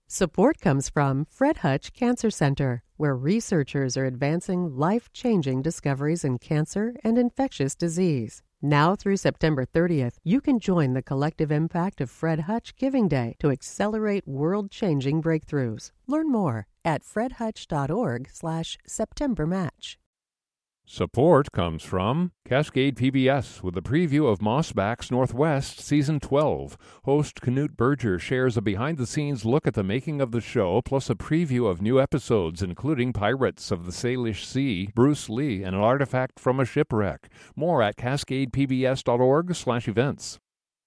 Support comes from Fred Hutch Cancer Center, where researchers are advancing life-changing discoveries in cancer and infectious disease. Now through September 30th, you can join the collective impact of Fred Hutch Giving Day to accelerate world-changing breakthroughs. Learn more at fredhutch.org/SeptemberMatch. Support comes from Cascade PBS with a preview of Mossback's Northwest Season 12. Host Knut Berger shares a behind-the-scenes look at the making of the show, plus a preview of new episodes, including Pirates of the Salish Sea, Bruce Lee, and an artifact from a shipwreck. More at cascadepbs.org/events.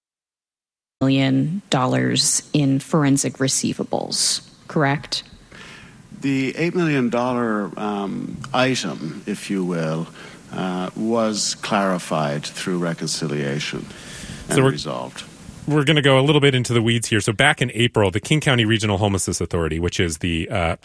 $1 million in forensic receivables, correct? The $8 million item, if you will, was clarified through reconciliation and resolved. We're going to go a little bit into the weeds here. So back in April, the King County Regional Homelessness Authority, which is the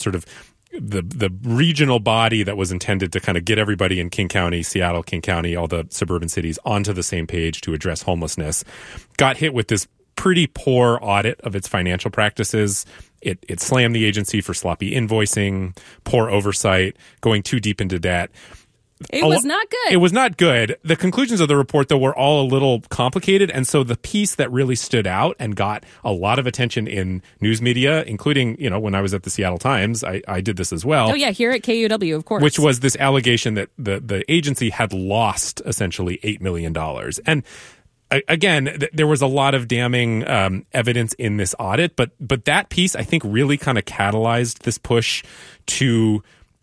the regional body that was intended to kind of get everybody in King County, Seattle, King County, all the suburban cities onto the same page to address homelessness, got hit with this pretty poor audit of its financial practices. It slammed the agency for sloppy invoicing, poor oversight, going too deep into debt. It was not good. It was not good. The conclusions of the report, though, were all a little complicated. And so the piece that really stood out and got a lot of attention in news media, including, when I was at the Seattle Times, I did this as well. Oh, yeah, here at KUW, of course. Which was this allegation that the agency had lost essentially $8 million. And again, there was a lot of damning evidence in this audit, but that piece, I think, really kind of catalyzed this push to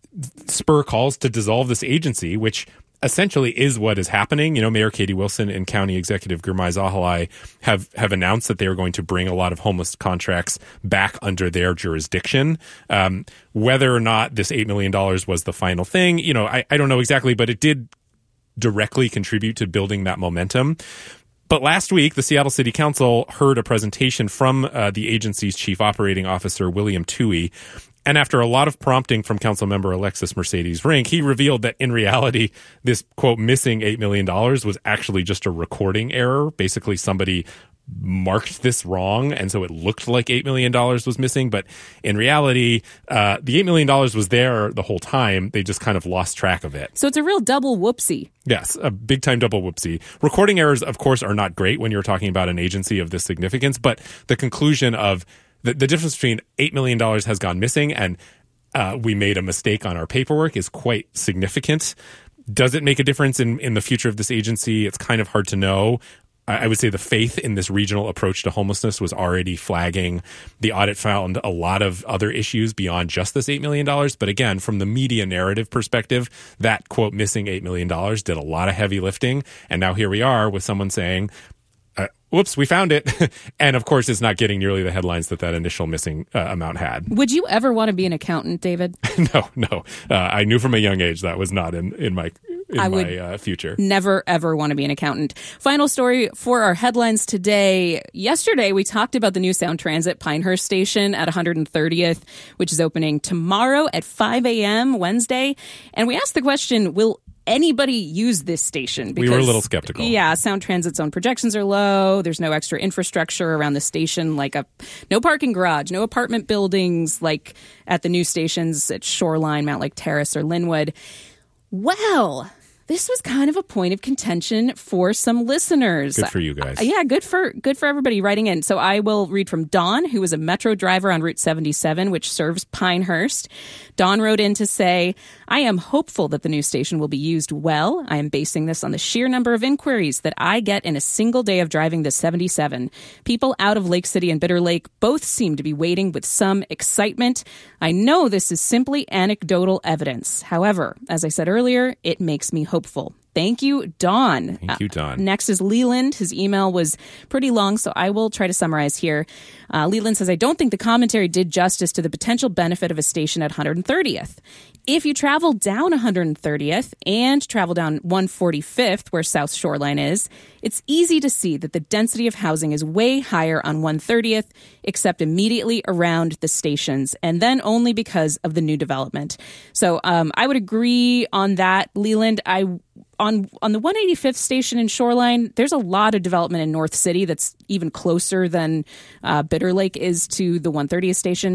spur calls to dissolve this agency, which essentially is what is happening. Mayor Katie Wilson and County Executive Gurmai Zahalai have announced that they are going to bring a lot of homeless contracts back under their jurisdiction. Whether or not this $8 million was the final thing, I don't know exactly, but it did directly contribute to building that momentum. But last week, the Seattle City Council heard a presentation from the agency's chief operating officer, William Toohey. And after a lot of prompting from council member Alexis Mercedes Rink, he revealed that in reality, this, quote, missing $8 million was actually just a recording error. Basically, somebody marked this wrong, and so it looked like $8 million was missing. But in reality, the $8 million was there the whole time. They just kind of lost track of it. So it's a real double whoopsie. Yes, a big-time double whoopsie. Recording errors, of course, are not great when you're talking about an agency of this significance, but the conclusion of the difference between $8 million has gone missing and we made a mistake on our paperwork is quite significant. Does it make a difference in the future of this agency? It's kind of hard to know. I would say the faith in this regional approach to homelessness was already flagging. The audit found a lot of other issues beyond just this $8 million. But again, from the media narrative perspective, that, quote, missing $8 million did a lot of heavy lifting. And now here we are with someone saying, whoops, we found it. And of course, it's not getting nearly the headlines that initial missing amount had. Would you ever want to be an accountant, David? No. I knew from a young age that was not in my future. Never, ever want to be an accountant. Final story for our headlines today. Yesterday, we talked about the new Sound Transit Pinehurst station at 130th, which is opening tomorrow at 5 a.m. Wednesday. And we asked the question, will anybody use this station? Because, we were a little skeptical. Yeah, Sound Transit's own projections are low. There's no extra infrastructure around the station, like no parking garage, no apartment buildings like at the new stations at Shoreline, Mount Lake Terrace, or Linwood. Well, this was kind of a point of contention for some listeners. Good for you guys. Yeah, good for everybody writing in. So I will read from Don, who is a Metro driver on Route 77, which serves Pinehurst. Don wrote in to say, I am hopeful that the new station will be used well. I am basing this on the sheer number of inquiries that I get in a single day of driving the 77. People out of Lake City and Bitter Lake both seem to be waiting with some excitement. I know this is simply anecdotal evidence. However, as I said earlier, it makes me hopeful. Thank you, Don. Thank you, Don. Next is Leland. His email was pretty long, so I will try to summarize here. Leland says, I don't think the commentary did justice to the potential benefit of a station at 130th. If you travel down 130th and travel down 145th, where South Shoreline is, it's easy to see that the density of housing is way higher on 130th, except immediately around the stations, and then only because of the new development. So I would agree on that, Leland. On the 185th station in Shoreline, there's a lot of development in North City that's even closer than Bitter Lake is to the 130th station.